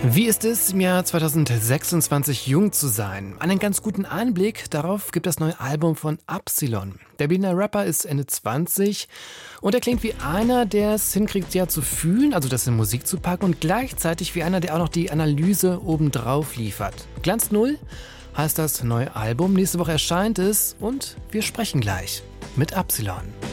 Wie ist es, im Jahr 2026 jung zu sein? Einen ganz guten Einblick darauf gibt das neue Album von Absilon. Der Berliner Rapper ist Ende 20 und er klingt wie einer, der es hinkriegt, ja zu fühlen, also das in Musik zu packen, und gleichzeitig wie einer, der auch noch die Analyse obendrauf liefert. Glanz Null heißt das neue Album. Nächste Woche erscheint es und wir sprechen gleich mit Absilon.